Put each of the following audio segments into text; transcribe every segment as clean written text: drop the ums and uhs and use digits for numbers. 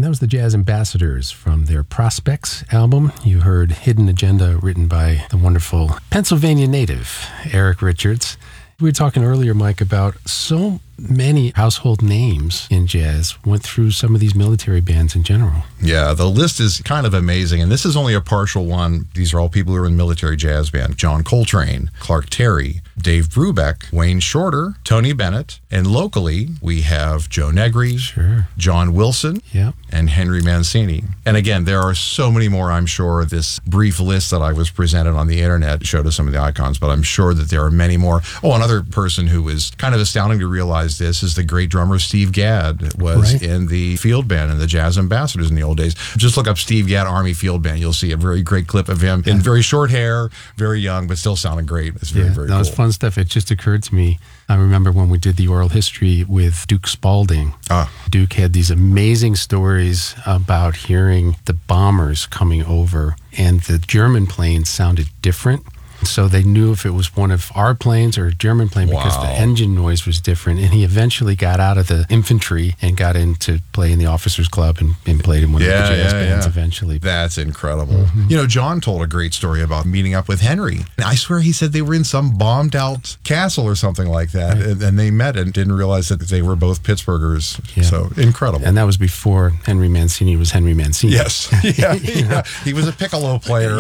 And that was the Jazz Ambassadors from their Prospects album. You heard Hidden Agenda, written by the wonderful Pennsylvania native, Eric Richards. We were talking earlier, Mike, about so many household names in jazz went through some of these military bands in general. Yeah, the list is kind of amazing, and this is only a partial one. These are all people who are in military jazz band. John Coltrane, Clark Terry, Dave Brubeck, Wayne Shorter, Tony Bennett, and locally we have Joe Negri, Sure. John Wilson, Yep. and Henry Mancini. And again, there are so many more, I'm sure. This brief list that I was presented on the internet showed us some of the icons, but I'm sure that there are many more. Oh, another person who is kind of astounding to realize this is the great drummer Steve Gadd was Right. in the field band and the Jazz Ambassadors in the old days. Just look up Steve Gadd Army Field Band. You'll see a very great clip of him in very short hair, very young, but still sounding great. It's very, very that cool. was fun stuff. It just occurred to me. I remember when we did the oral history with Duke Spalding. Duke had these amazing stories about hearing the bombers coming over, and the German planes sounded different. So they knew if it was one of our planes or a German plane because the engine noise was different. And he eventually got out of the infantry and got into play in the officers club and played in one of the jazz bands eventually. That's incredible. You know, John told a great story about meeting up with Henry. And I swear he said they were in some bombed out castle or something like that. Right. And they met and didn't realize that they were both Pittsburghers. Yeah. So incredible. And that was before Henry Mancini was Henry Mancini. Yes. Yeah. He was a piccolo player.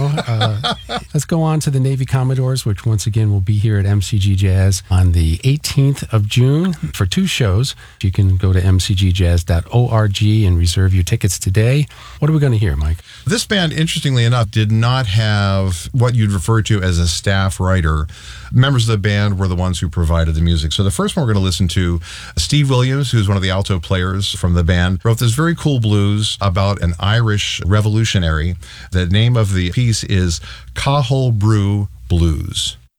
Let's go on to the Navy Commodores, which once again will be here at MCG Jazz on the 18th of June for 2 shows. You can go to mcgjazz.org and reserve your tickets today. What are we going to hear, Mike? This band, interestingly enough, did not have what you'd refer to as a staff writer. Members of the band were the ones who provided the music. So the first one we're going to listen to, Steve Williams, who's one of the alto players from the band, wrote this very cool blues about an Irish revolutionary. The name of the piece is Cathal Brugh Blues.